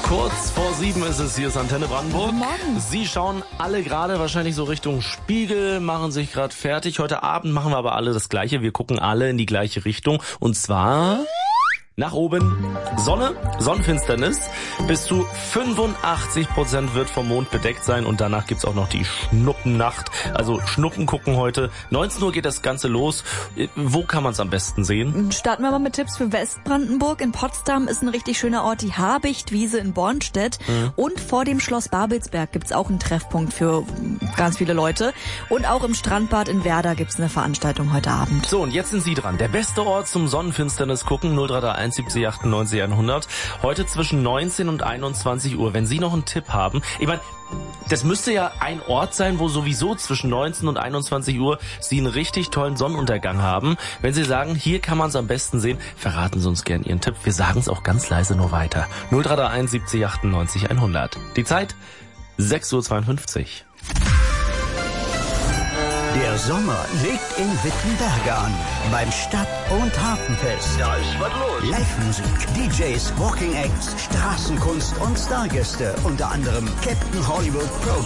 Kurz vor 7 ist es, hier ist Antenne Brandenburg. Guten Morgen. Sie schauen alle gerade wahrscheinlich so Richtung Spiegel, machen sich gerade fertig. Heute Abend machen wir aber alle das Gleiche. Wir gucken alle in die gleiche Richtung. Und zwar nach oben. Sonne, Sonnenfinsternis. Bis zu 85% wird vom Mond bedeckt sein. Und danach gibt's auch noch die Schnuppennacht. Also Schnuppen gucken heute. 19 Uhr geht das Ganze los. Wo kann man es am besten sehen? Starten wir mal mit Tipps für Westbrandenburg. In Potsdam ist ein richtig schöner Ort, die Habichtwiese in Bornstedt. Und vor dem Schloss Babelsberg gibt's auch einen Treffpunkt für ganz viele Leute. Und auch im Strandbad in Werder gibt's eine Veranstaltung heute Abend. So, und jetzt sind Sie dran. Der beste Ort zum Sonnenfinsternis gucken, 0331 70 98 100. Heute zwischen 19 und 21 Uhr. Wenn Sie noch einen Tipp haben, ich meine, das müsste ja ein Ort sein, wo sowieso zwischen 19 und 21 Uhr Sie einen richtig tollen Sonnenuntergang haben. Wenn Sie sagen, hier kann man es am besten sehen, verraten Sie uns gern Ihren Tipp. Wir sagen es auch ganz leise nur weiter. 0331 70 98 100. Die Zeit 6:52 Uhr. Der Sommer legt in Wittenberge an. Beim Stadt- und Hafenfest. Da ist was los. Live-Musik, DJs, Walking Acts, Straßenkunst und Stargäste. Unter anderem Captain Hollywood Pro